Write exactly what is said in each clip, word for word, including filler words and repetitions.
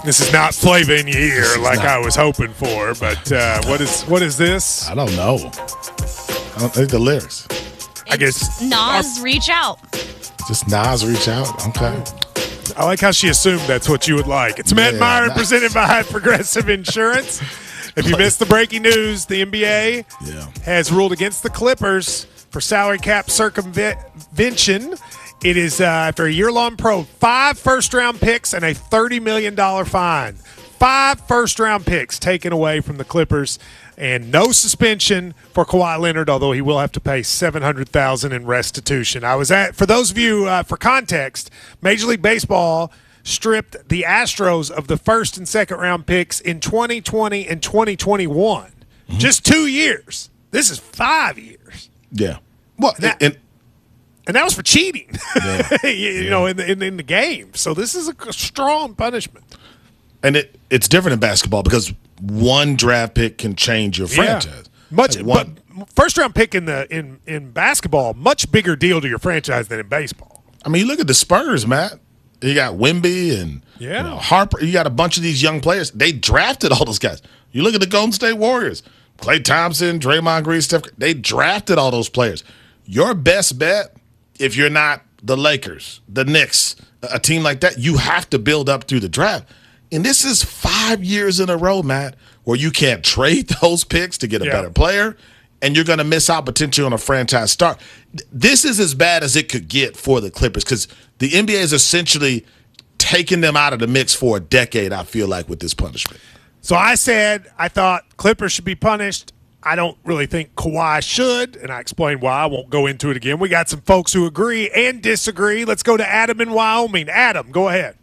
This is not Flavor in Your Ear like not. I was hoping for, but uh, what is what is this? I don't know. I don't think the lyrics. I guess Nas, reach out. Just Nas reach out. Okay. I like how she assumed that's what you would like. It's Matt Yeah, Meyer nice. presented by Progressive Insurance. If you missed the breaking news, the N B A Yeah. has ruled against the Clippers for salary cap circumvention. It is uh, after a year-long probe, five first-round picks and a thirty million dollars fine. Five first-round picks taken away from the Clippers, and no suspension for Kawhi Leonard, although he will have to pay seven hundred thousand dollars in restitution. I was at, for those of you, uh, for context, Major League Baseball stripped the Astros of the first and second round picks in twenty twenty and twenty twenty-one. Mm-hmm. Just two years. This is five years. Yeah. Well, And that- and, And that was for cheating, Yeah. you, you Yeah. know, in the, in, in the game. So this is a strong punishment. and it it's different in basketball because one draft pick can change your franchise. Much, Like one, but first round pick in the in, in basketball, much bigger deal to your franchise than in baseball. I mean, you look at the Spurs, Matt. You got Wemby and Yeah. you know, Harper. You got a bunch of these young players. They drafted all those guys. You look at the Golden State Warriors. Klay Thompson, Draymond Green, Steph Curry. They drafted all those players. Your best bet, if you're not the Lakers, the Knicks, a team like that, you have to build up through the draft. And this is five years in a row, Matt, where you can't trade those picks to get a Yeah. better player, and you're going to miss out potentially on a franchise start. This is as bad as it could get for the Clippers because the N B A is essentially taking them out of the mix for a decade, I feel like, with this punishment. So I said I thought Clippers should be punished. I don't really think Kawhi should, and I explained why. I won't go into it again. We got some folks who agree and disagree. Let's go to Adam in Wyoming. Adam, go ahead.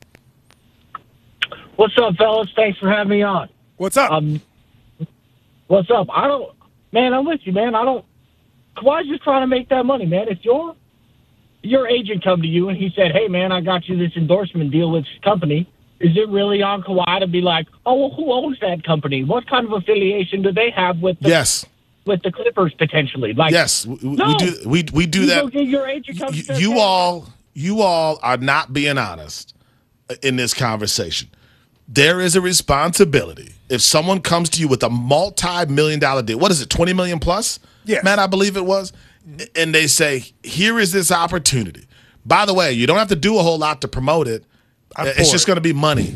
What's up, fellas? Thanks for having me on. What's up? Um, what's up? I don't, man. I'm with you, man. I don't. Kawhi's just trying to make that money, man. If your your agent come to you and he said, "Hey, man, I got you this endorsement deal with this company," is it really on Kawhi to be like, "Oh, well, who owns that company? What kind of affiliation do they have with the, Yes. with the Clippers potentially?" Like, Yes, we, no. we do. We we do you that. Go get your agent come You, to you all, you all are not being honest in this conversation. There is a responsibility if someone comes to you with a multi-million dollar deal. What is it, twenty million plus? Yes. Man, I believe it was. And they say, "Here is this opportunity." By the way, you don't have to do a whole lot to promote it. I'm It's for just it. going to be money.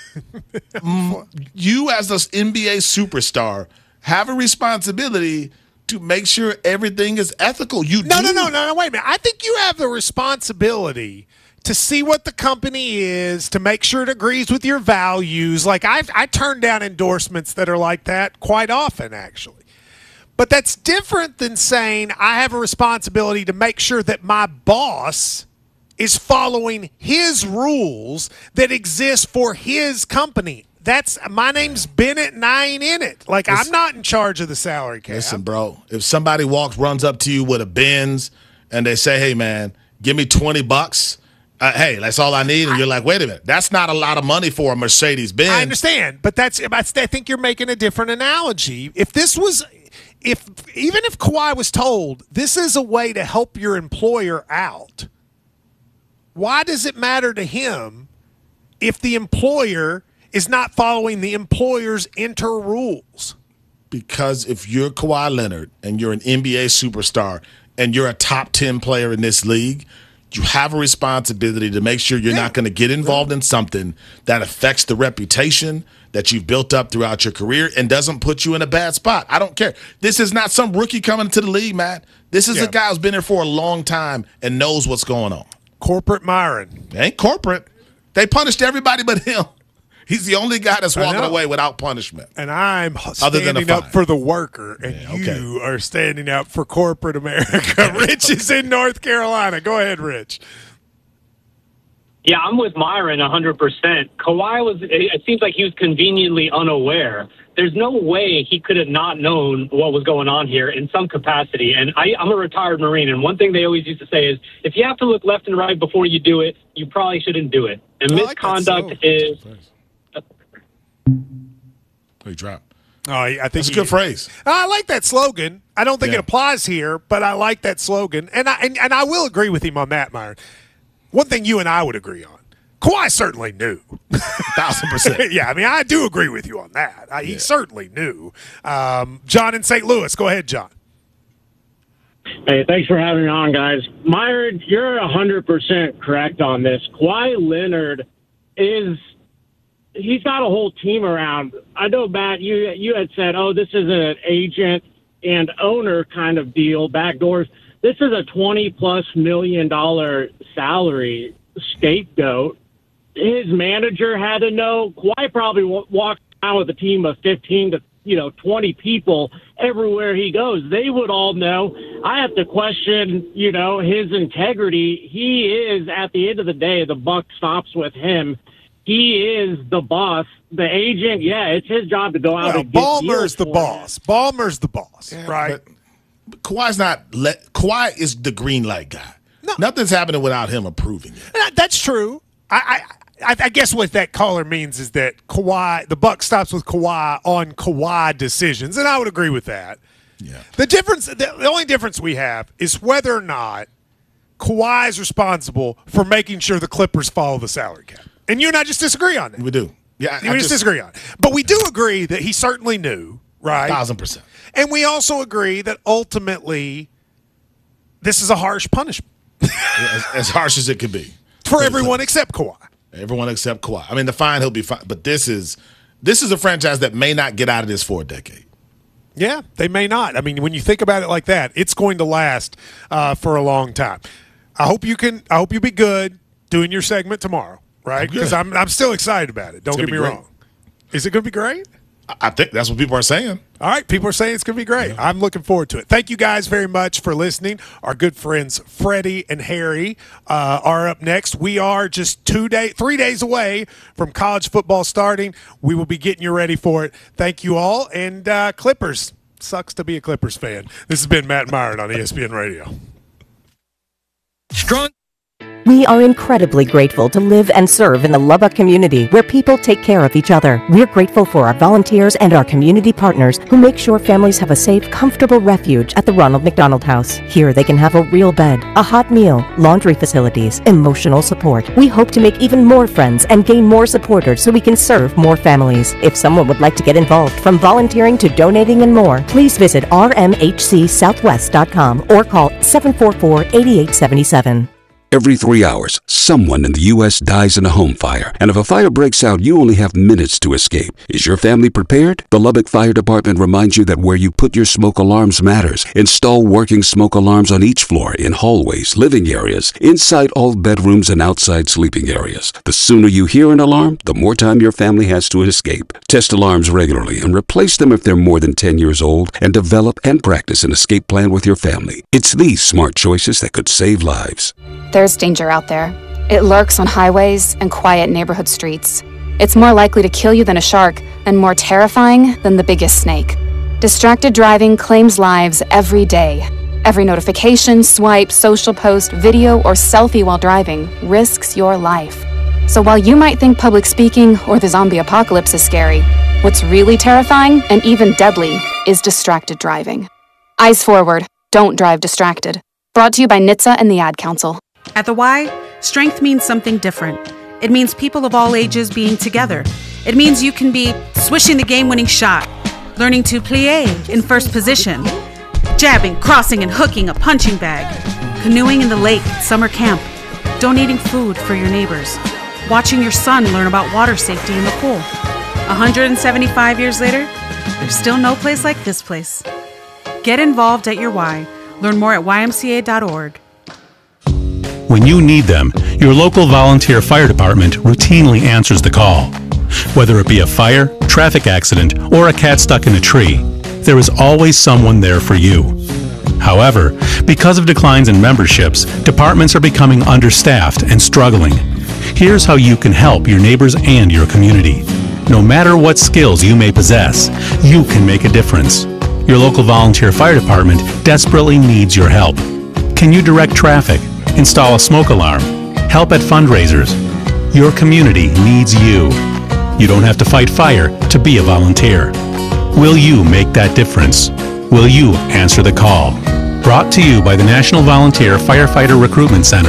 Mm, you, as an N B A superstar, have a responsibility to make sure everything is ethical. You No, do. no, no, no, no. Wait a minute. I think you have the responsibility to see what the company is, to make sure it agrees with your values. Like I, I turn down endorsements that are like that quite often, actually. But that's different than saying I have a responsibility to make sure that my boss is following his rules that exist for his company. That's my name's Bennett and I ain't in it. Like I'm not in charge of the salary cap. Listen, bro, if somebody walks, runs up to you with a Benz and they say, "Hey, man, give me twenty bucks. Uh, hey, that's all I need." And you're like, wait a minute, that's not a lot of money for a Mercedes Benz. I understand, but that's I think you're making a different analogy. If this was if even if Kawhi was told this is a way to help your employer out, why does it matter to him if the employer is not following the employer's inter rules? Because if you're Kawhi Leonard and you're an N B A superstar and you're a top ten player in this league, you have a responsibility to make sure you're Yeah. not going to get involved in something that affects the reputation that you've built up throughout your career and doesn't put you in a bad spot. I don't care. This is not some rookie coming into the league, Matt. This is Yeah. a guy who's been here for a long time and knows what's going on. Corporate Myron. It ain't corporate. They punished everybody but him. He's the only guy that's I walking know. away without punishment. And I'm Other than a standing up fine. for the worker, and Yeah, okay. you are standing up for corporate America. Rich is in North Carolina. Go ahead, Rich. Yeah, I'm with Myron one hundred percent. Kawhi was, it seems like he was conveniently unaware. There's no way he could have not known what was going on here in some capacity. And I, I'm a retired Marine, and one thing they always used to say is, if you have to look left and right before you do it, you probably shouldn't do it. And I like that misconduct so. is... He dropped. Oh, I think That's a he- good phrase. I like that slogan. I don't think Yeah. it applies here, but I like that slogan, and I and, and I will agree with him on that, Myron. One thing you and I would agree on: Kawhi certainly knew. Thousand percent. Yeah, I mean, I do agree with you on that. I, he yeah. certainly knew. Um, John in Saint Louis. Go ahead, John. Hey, thanks for having me on, guys. Myron, you're one hundred percent correct on this. Kawhi Leonard is – he's got a whole team around. I know, Matt, you you had said, oh, this is an agent and owner kind of deal, backdoors. This is a twenty-plus million dollar salary scapegoat. His manager had to know. Kawhi probably walked out with a team of fifteen to you know, twenty people everywhere he goes. They would all know. I have to question, you know, his integrity. He is, at the end of the day, the buck stops with him. He is the boss. The agent, yeah, it's his job to go out well, and get Ballmer's the boss. Him. Ballmer's the boss, yeah, right? But, but Kawhi's not. Let, Kawhi is the green light guy. No. Nothing's happening without him approving it. That's true. I, I I, I guess what that caller means is that Kawhi, the buck stops with Kawhi on Kawhi decisions, and I would agree with that. Yeah. The difference, the, the only difference we have is whether or not Kawhi is responsible for making sure the Clippers follow the salary cap. And you and I just disagree on that. We do. Yeah, we just, just disagree on it. But we do agree that he certainly knew, right? A thousand percent. And we also agree that ultimately this is a harsh punishment. as, as harsh as it could be. For everyone except Kawhi. Everyone except Kawhi. I mean, the fine, he'll be fine. But this is this is a franchise that may not get out of this for a decade. Yeah, they may not. I mean, when you think about it like that, it's going to last uh, for a long time. I hope you can. I hope you be good doing your segment tomorrow, right? Because I'm, I'm I'm still excited about it. Don't get me great. wrong. Is it going to be great? I think that's what people are saying. All right, people are saying it's going to be great. Yeah. I'm looking forward to it. Thank you guys very much for listening. Our good friends Freddie and Harry uh, are up next. We are just two day, three days away from college football starting. We will be getting you ready for it. Thank you all. And uh, Clippers, sucks to be a Clippers fan. This has been Matt Myron on E S P N Radio. Strong. We are incredibly grateful to live and serve in the Lubbock community where people take care of each other. We're grateful for our volunteers and our community partners who make sure families have a safe, comfortable refuge at the Ronald McDonald House. Here they can have a real bed, a hot meal, laundry facilities, emotional support. We hope to make even more friends and gain more supporters so we can serve more families. If someone would like to get involved, from volunteering to donating and more, please visit r m h c southwest dot com or call seven four four, eight eight seven seven. Every three hours, someone in the U S dies in a home fire. And if a fire breaks out, you only have minutes to escape. Is your family prepared? The Lubbock Fire Department reminds you that where you put your smoke alarms matters. Install working smoke alarms on each floor, in hallways, living areas, inside all bedrooms, and outside sleeping areas. The sooner you hear an alarm, the more time your family has to escape. Test alarms regularly and replace them if they're more than ten years old, and develop and practice an escape plan with your family. It's these smart choices that could save lives. There's danger out there. It lurks on highways and quiet neighborhood streets. It's more likely to kill you than a shark, and more terrifying than the biggest snake. Distracted driving claims lives every day. Every notification, swipe, social post, video, or selfie while driving risks your life. So while you might think public speaking or the zombie apocalypse is scary, what's really terrifying and even deadly is distracted driving. Eyes forward. Don't drive distracted. Brought to you by N H T S A and the Ad Council. At the Y, strength means something different. It means people of all ages being together. It means you can be swishing the game-winning shot, learning to plie in first position, jabbing, crossing, and hooking a punching bag, canoeing in the lake at summer camp, donating food for your neighbors, watching your son learn about water safety in the pool. one hundred seventy-five years later, there's still no place like this place. Get involved at your Y. Learn more at y m c a dot org. When you need them, your local volunteer fire department routinely answers the call. Whether it be a fire, traffic accident, or a cat stuck in a tree, there is always someone there for you. However, because of declines in memberships, departments are becoming understaffed and struggling. Here's how you can help your neighbors and your community. No matter what skills you may possess, you can make a difference. Your local volunteer fire department desperately needs your help. Can you direct traffic? Install a smoke alarm? Help at fundraisers? Your community needs you. You don't have to fight fire to be a volunteer. Will you make that difference? Will you answer the call? Brought to you by the National Volunteer Firefighter Recruitment Center.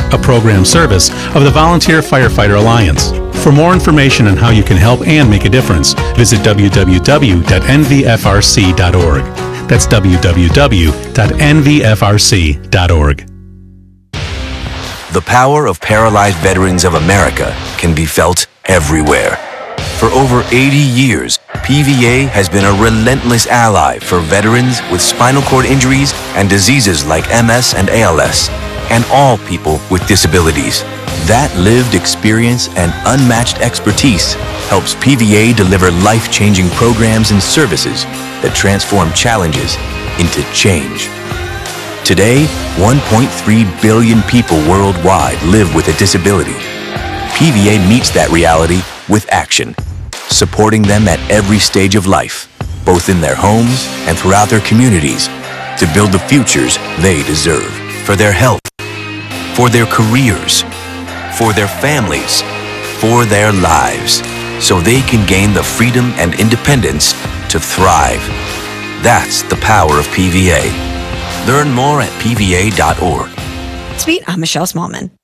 a program service of the Volunteer Firefighter Alliance. For more information on how you can help and make a difference, visit w w w dot n v f r c dot org. That's w w w dot n v f r c dot org. The power of paralyzed veterans of America can be felt everywhere. For over eighty years, P V A has been a relentless ally for veterans with spinal cord injuries and diseases like M S and A L S, and all people with disabilities. That lived experience and unmatched expertise helps P V A deliver life-changing programs and services that transform challenges into change. Today, one point three billion people worldwide live with a disability. P V A meets that reality with action, supporting them at every stage of life, both in their homes and throughout their communities, to build the futures they deserve for their health, for their careers, for their families, for their lives, so they can gain the freedom and independence to thrive. That's the power of P V A. Learn more at p v a dot org. Sweet, I'm Michelle Smallman.